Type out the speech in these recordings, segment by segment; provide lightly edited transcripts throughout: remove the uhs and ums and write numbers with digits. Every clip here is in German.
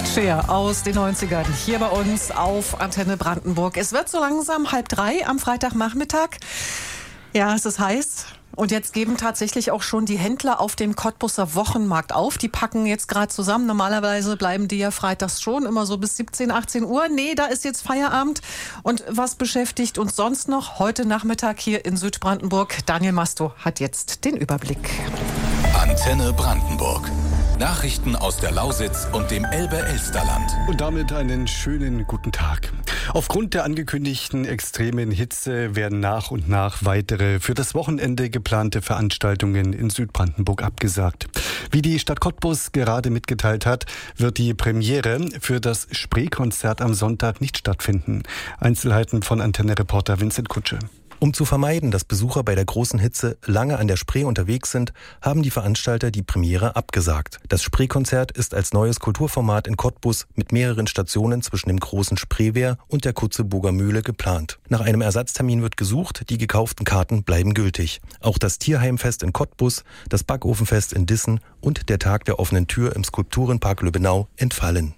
Cher aus den 90ern hier bei uns auf Antenne Brandenburg. Es wird so langsam 2:30 am Freitagnachmittag. Ja, es ist heiß. Und jetzt geben tatsächlich auch schon die Händler auf dem Cottbuser Wochenmarkt auf. Die packen jetzt gerade zusammen. Normalerweise bleiben die ja freitags schon immer so bis 17, 18 Uhr. Nee, da ist jetzt Feierabend. Und was beschäftigt uns sonst noch heute Nachmittag hier in Südbrandenburg? Daniel Masto hat jetzt den Überblick. Antenne Brandenburg. Nachrichten aus der Lausitz und dem Elbe-Elsterland. Und damit einen schönen guten Tag. Aufgrund der angekündigten extremen Hitze werden nach und nach weitere für das Wochenende geplante Veranstaltungen in Südbrandenburg abgesagt. Wie die Stadt Cottbus gerade mitgeteilt hat, wird die Premiere für das Spreekonzert am Sonntag nicht stattfinden. Einzelheiten von Antenne-Reporter Vincent Kutsche. Um zu vermeiden, dass Besucher bei der großen Hitze lange an der Spree unterwegs sind, haben die Veranstalter die Premiere abgesagt. Das Spreekonzert ist als neues Kulturformat in Cottbus mit mehreren Stationen zwischen dem großen Spreewehr und der Kutzeburger Mühle geplant. Nach einem Ersatztermin wird gesucht, die gekauften Karten bleiben gültig. Auch das Tierheimfest in Cottbus, das Backofenfest in Dissen und der Tag der offenen Tür im Skulpturenpark Löbenau entfallen.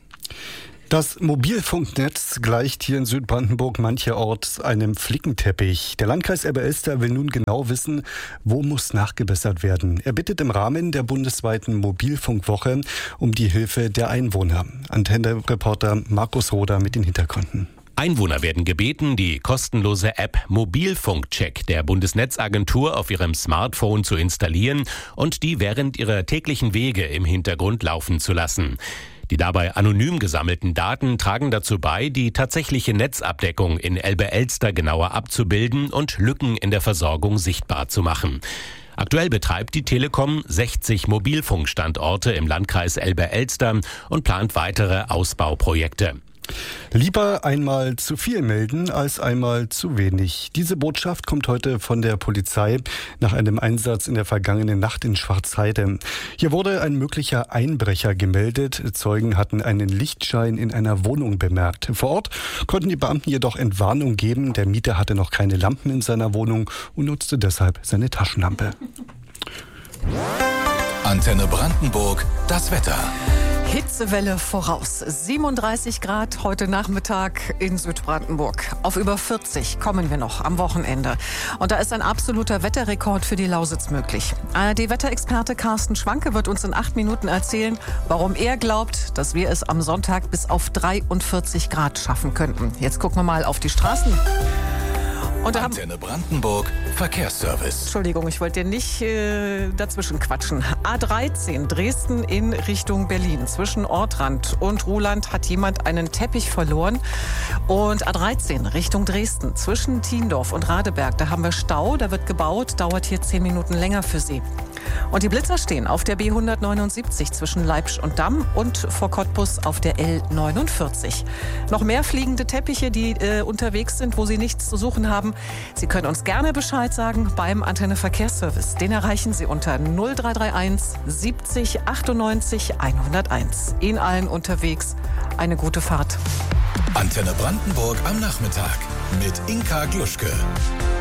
Das Mobilfunknetz gleicht hier in Südbrandenburg mancherorts einem Flickenteppich. Der Landkreis Elbe-Elster will nun genau wissen, wo muss nachgebessert werden. Er bittet im Rahmen der bundesweiten Mobilfunkwoche um die Hilfe der Einwohner. Antenne-Reporter Markus Roder mit den Hintergründen. Einwohner werden gebeten, die kostenlose App Mobilfunkcheck der Bundesnetzagentur auf ihrem Smartphone zu installieren und die während ihrer täglichen Wege im Hintergrund laufen zu lassen. Die dabei anonym gesammelten Daten tragen dazu bei, die tatsächliche Netzabdeckung in Elbe-Elster genauer abzubilden und Lücken in der Versorgung sichtbar zu machen. Aktuell betreibt die Telekom 60 Mobilfunkstandorte im Landkreis Elbe-Elster und plant weitere Ausbauprojekte. Lieber einmal zu viel melden als einmal zu wenig. Diese Botschaft kommt heute von der Polizei nach einem Einsatz in der vergangenen Nacht in Schwarzheide. Hier wurde ein möglicher Einbrecher gemeldet. Zeugen hatten einen Lichtschein in einer Wohnung bemerkt. Vor Ort konnten die Beamten jedoch Entwarnung geben. Der Mieter hatte noch keine Lampen in seiner Wohnung und nutzte deshalb seine Taschenlampe. Antenne Brandenburg, das Wetter. Hitzewelle voraus. 37 Grad heute Nachmittag in Südbrandenburg. Auf über 40 kommen wir noch am Wochenende. Und da ist ein absoluter Wetterrekord für die Lausitz möglich. ARD-Wetterexperte Carsten Schwanke wird uns in 8 Minuten erzählen, warum er glaubt, dass wir es am Sonntag bis auf 43 Grad schaffen könnten. Jetzt gucken wir mal auf die Straßen. Und Antenne Brandenburg, Verkehrsservice. Entschuldigung, ich wollte dir nicht dazwischen quatschen. A13 Dresden in Richtung Berlin. Zwischen Ortrand und Ruhland hat jemand einen Teppich verloren. Und A13 Richtung Dresden. Zwischen Tiendorf und Radeberg. Da haben wir Stau, da wird gebaut. Dauert hier 10 Minuten länger für Sie. Und die Blitzer stehen auf der B179 zwischen Leipzig und Damm und vor Cottbus auf der L49. Noch mehr fliegende Teppiche, die unterwegs sind, wo Sie nichts zu suchen haben. Sie können uns gerne Bescheid sagen beim Antenne Verkehrsservice. Den erreichen Sie unter 0331 70 98 101. Ihnen allen unterwegs eine gute Fahrt. Antenne Brandenburg am Nachmittag mit Inka Gluschke.